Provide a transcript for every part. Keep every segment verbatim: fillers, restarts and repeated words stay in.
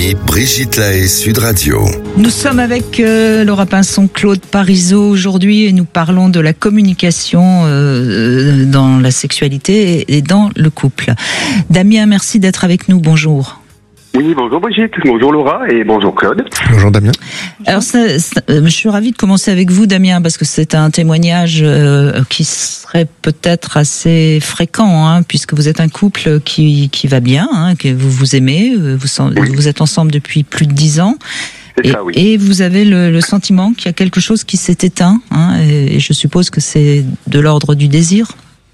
nuit, Brigitte Lahaie, Sud Radio. Nous sommes avec euh, Laura Pinson, Claude Parisot aujourd'hui et nous parlons de la communication euh, dans la sexualité et dans le couple. Damien, merci d'être avec nous. Bonjour. Oui, bonjour Brigitte, bonjour Laura et bonjour Claude. Bonjour Damien. Alors, ça, ça, je suis ravie de commencer avec vous, Damien, parce que c'est un témoignage euh, qui serait peut-être assez fréquent, hein, puisque vous êtes un couple qui qui va bien, hein, que vous vous aimez, vous, oui. vous êtes ensemble depuis plus de dix ans. Et, ça, oui. et vous avez le, le sentiment qu'il y a quelque chose qui s'est éteint, hein, et, et je suppose que c'est de l'ordre du désir.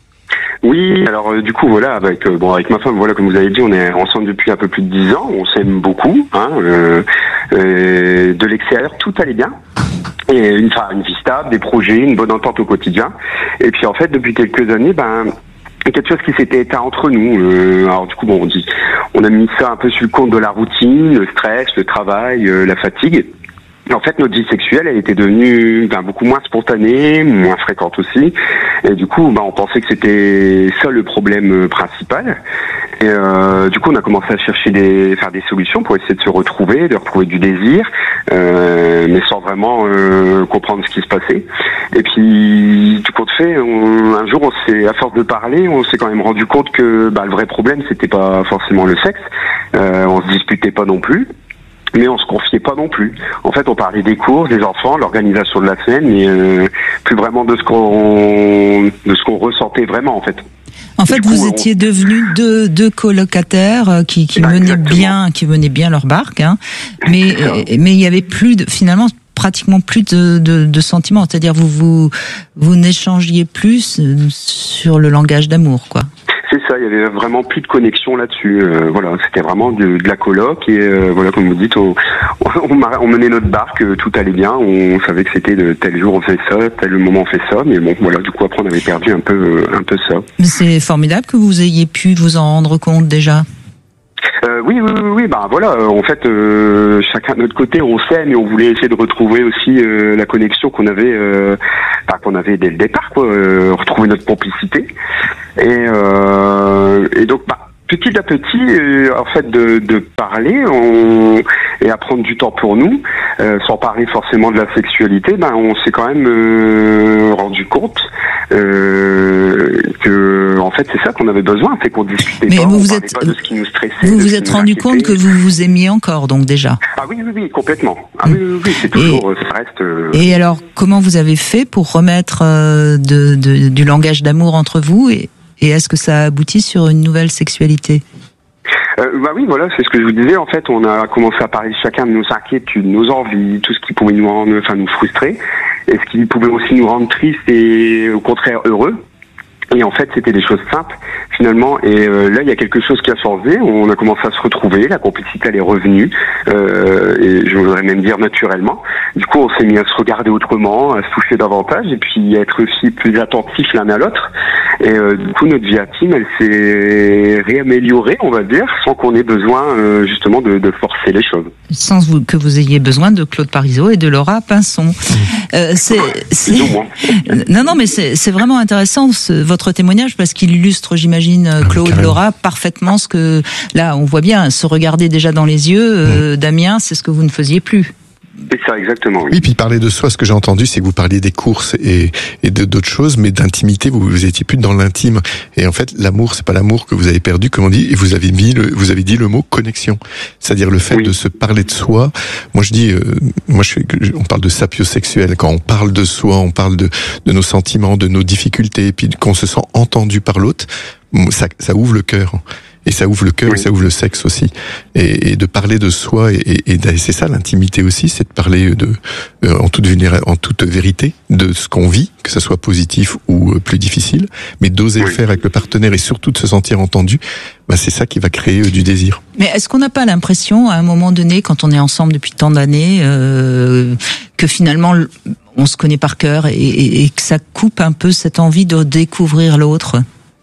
Oui, alors euh, du coup voilà, avec euh, bon avec ma femme, voilà, comme vous avez dit, on est ensemble depuis un peu plus de dix ans, on s'aime beaucoup, hein, euh, euh, de l'extérieur tout allait bien, et une, enfin, une vie stable, des projets, une bonne entente au quotidien, et puis en fait depuis quelques années, ben quelque chose qui s'était éteint entre nous. Euh, alors du coup bon, on dit, on a mis ça un peu sur le compte de la routine, le stress, le travail, euh, la fatigue. En fait, notre vie sexuelle, elle était devenue ben, beaucoup moins spontanée, moins fréquente aussi. Et du coup, ben, on pensait que c'était ça le problème principal. Et euh, du coup, on a commencé à chercher des, faire des solutions pour essayer de se retrouver, de retrouver du désir, euh, mais sans vraiment euh, comprendre ce qui se passait. Et puis, tout compte fait, on, un jour, on s'est, à force de parler, on s'est quand même rendu compte que ben, le vrai problème, c'était pas forcément le sexe. Euh, on se disputait pas non plus. Mais on se confiait pas non plus. En fait, on parlait des cours, des enfants, l'organisation de la semaine, mais euh, plus vraiment de ce qu'on de ce qu'on ressentait vraiment en fait. En fait, coup, vous on... étiez devenus deux deux colocataires qui qui menaient Exactement. bien qui menaient bien leur barque, hein. Mais mais il y avait plus de finalement pratiquement plus de de, de sentiments. C'est-à-dire vous vous vous n'échangiez plus sur le langage d'amour, quoi. C'est ça, il y avait vraiment plus de connexion là-dessus. Euh, voilà, c'était vraiment de, de la coloc et euh, voilà, comme vous dites, on, on, on menait notre barque, euh, tout allait bien. On savait que c'était de tel jour on fait ça, tel moment on fait ça, mais bon, voilà, du coup après on avait perdu un peu, un peu ça. Mais c'est formidable que vous ayez pu vous en rendre compte déjà. Euh, oui, oui, oui, oui, bah voilà. Euh, en fait, euh, chacun de notre côté, on s'aime et on voulait essayer de retrouver aussi euh, la connexion qu'on avait, euh, bah, qu'on avait dès le départ, quoi. Euh, retrouver notre complicité. Et, euh, et donc, bah, petit à petit, euh, en fait, de, de parler on, et à prendre du temps pour nous, euh, sans parler forcément de la sexualité, ben on s'est quand même euh, rendu compte euh, que, en fait, c'est ça qu'on avait besoin, c'est qu'on discutait Mais pas, vous on vous parlait êtes, pas de ce qui nous stressait. Vous vous êtes rendu compte que vous vous aimiez encore, donc déjà. Ah oui, oui, oui, complètement. Ah oui, oui, oui, c'est toujours, et, ça reste. Euh... Et alors, comment vous avez fait pour remettre euh, de, de, du langage d'amour entre vous et Et est-ce que ça aboutit sur une nouvelle sexualité ? euh, Bah oui, voilà, c'est ce que je vous disais. En fait, on a commencé à parler chacun de nos inquiétudes, nos envies, tout ce qui pouvait nous rendre, enfin nous frustrer, et ce qui pouvait aussi nous rendre tristes et au contraire heureux. Et en fait, c'était des choses simples, finalement. Et euh, là, il y a quelque chose qui a changé. On a commencé à se retrouver. La complicité, elle est revenue. Euh, et je voudrais même dire naturellement. Du coup, on s'est mis à se regarder autrement, à se toucher davantage, et puis à être aussi plus attentifs l'un à l'autre. Et euh, du coup, notre vie intime, elle s'est réaméliorée, on va dire, sans qu'on ait besoin, euh, justement, de, de forcer les choses. Sans vous, que vous ayez besoin de Claude Parisot et de Laura Pinson. Euh, c'est, c'est... Non, non, mais c'est, c'est vraiment intéressant, ce, votre témoignage, parce qu'il illustre, j'imagine, Claude, oui, Laura, parfaitement ce que, là, on voit bien, se regarder déjà dans les yeux, euh, mmh. Damien, c'est ce que vous ne faisiez plus. C'est ça, exactement, oui. Oui, puis parler de soi, ce que j'ai entendu, c'est que vous parliez des courses et, et de, d'autres choses, mais d'intimité, vous, vous étiez plus dans l'intime. Et en fait, l'amour, c'est pas l'amour que vous avez perdu, comme on dit, et vous avez mis le, vous avez dit le mot connexion. C'est-à-dire le fait oui. de se parler de soi. Moi, je dis, euh, moi, je fais, on parle de sapiosexuel. Quand on parle de soi, on parle de, de nos sentiments, de nos difficultés, et puis qu'on se sent entendu par l'autre, ça, ça ouvre le cœur. Et ça ouvre le cœur, oui. Et ça ouvre le sexe aussi. Et, et de parler de soi, et, et, et c'est ça l'intimité aussi, c'est de parler de, euh, en toute vulnéra- en toute vérité de ce qu'on vit, que ça soit positif ou euh, plus difficile, mais d'oser oui. le faire avec le partenaire et surtout de se sentir entendu. Bah c'est ça qui va créer euh, du désir. Mais est-ce qu'on n'a pas l'impression, à un moment donné, quand on est ensemble depuis tant d'années, euh, que finalement on se connaît par cœur et, et, et que ça coupe un peu cette envie de découvrir l'autre ?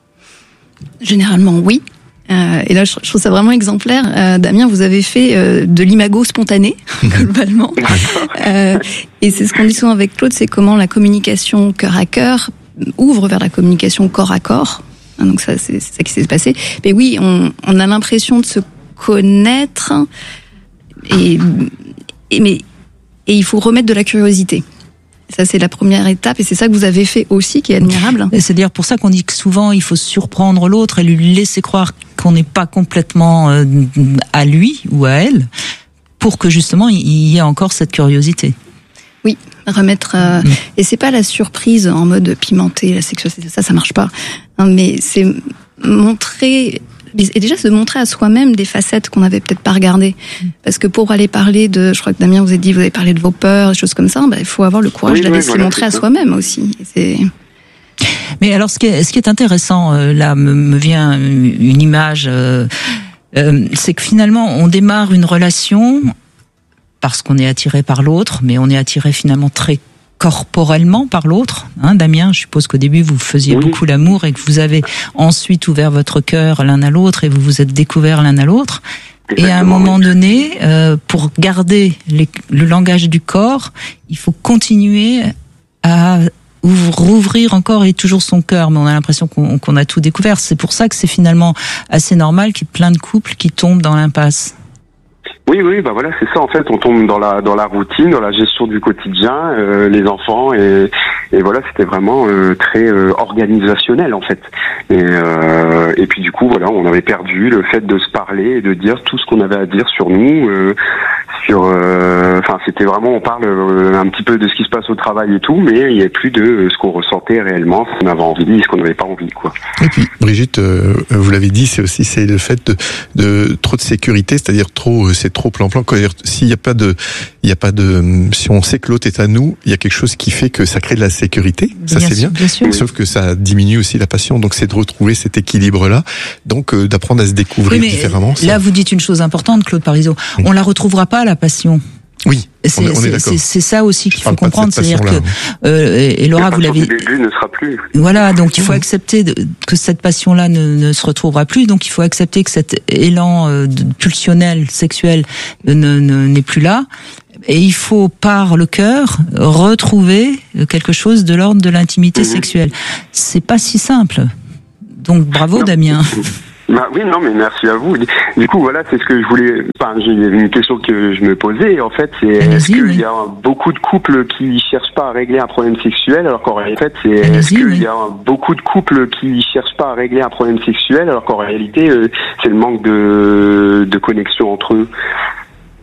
Généralement, oui. Euh, et là, je trouve ça vraiment exemplaire. Euh, Damien, vous avez fait euh, de l'imago spontané, globalement. Euh, et c'est ce qu'on dit souvent avec Claude, c'est comment la communication cœur à cœur ouvre vers la communication corps à corps. Donc ça, c'est, c'est ça qui s'est passé. Mais oui, on, on a l'impression de se connaître et, et mais et il faut remettre de la curiosité. Ça, c'est la première étape, et c'est ça que vous avez fait aussi, qui est admirable. C'est-à-dire pour ça qu'on dit que souvent, il faut surprendre l'autre et lui laisser croire qu'on n'est pas complètement euh, à lui ou à elle, pour que justement, il y ait encore cette curiosité. Oui, remettre... Euh, mmh. Et c'est pas la surprise en mode pimenté, la sexualité, ça, ça marche pas. Non, mais c'est montrer... Et déjà se montrer à soi-même des facettes qu'on n'avait peut-être pas regardées. Parce que pour aller parler de, je crois que Damien vous a dit, vous avez parlé de vos peurs, des choses comme ça, bah, il faut avoir le courage oui, de la laisser oui, voilà, montrer à soi-même aussi. C'est... Mais alors, ce qui est, ce qui est intéressant, euh, là, me, me vient une image, euh, euh, c'est que finalement, on démarre une relation parce qu'on est attiré par l'autre, mais on est attiré finalement très corporellement par l'autre, hein, Damien, je suppose qu'au début vous faisiez oui. beaucoup l'amour et que vous avez ensuite ouvert votre cœur l'un à l'autre et vous vous êtes découverts l'un à l'autre. Exactement, et à un moment oui. donné, euh, pour garder les, le langage du corps, il faut continuer à ouvrir, rouvrir encore et toujours son cœur, mais on a l'impression qu'on, qu'on a tout découvert. C'est pour ça que c'est finalement assez normal qu'il y ait plein de couples qui tombent dans l'impasse. Oui, oui, bah voilà, c'est ça. En fait, on tombe dans la dans la routine, dans la gestion du quotidien, euh, les enfants et et voilà, c'était vraiment euh, très euh, organisationnel en fait. Et euh, et puis du coup, voilà, on avait perdu le fait de se parler et de dire tout ce qu'on avait à dire sur nous. Euh, sur, enfin, euh, c'était vraiment, on parle euh, un petit peu de ce qui se passe au travail et tout, mais il n'y a plus de euh, ce qu'on ressentait réellement, ce qu'on avait envie et ce qu'on n'avait pas envie, quoi. Et puis, Brigitte, euh, vous l'avez dit, c'est aussi c'est le fait de, de trop de sécurité, c'est-à-dire trop, c'est trop plan-plan. S'il n'y a pas de, il y a pas de, si on sait que l'autre est à nous, il y a quelque chose qui fait que ça crée de la sécurité. Ça bien c'est sûr, bien. bien sûr. Sauf que ça diminue aussi la passion. Donc c'est de retrouver cet équilibre-là. Donc euh, d'apprendre à se découvrir oui, différemment. Là, ça... vous dites une chose importante, Claude Parisot. Oui. On la retrouvera pas, la passion. Oui, c'est, on est, on est c'est, d'accord. C'est, c'est ça aussi qu'il faut comprendre, c'est-à-dire que euh, et, et Laura, vous l'avez. Le début ne sera plus. Voilà, donc il faut accepter de, que cette passion-là ne, ne se retrouvera plus. Donc il faut accepter que cet élan euh, de, pulsionnel, sexuel, ne, ne, n'est plus là. Et il faut, par le cœur, retrouver quelque chose de l'ordre de l'intimité mmh. sexuelle. C'est pas si simple. Donc bravo, non. Damien. Bah oui, non, mais merci à vous. Du coup, voilà, c'est ce que je voulais. Enfin, j'ai une question que je me posais. En fait, c'est Allez-y, est-ce qu'il oui. y a beaucoup de couples qui cherchent pas à régler un problème sexuel, alors qu'en fait, c'est Allez-y, est-ce qu'il oui. y a beaucoup de couples qui cherchent pas à régler un problème sexuel, alors qu'en réalité, c'est le manque de de connexion entre eux.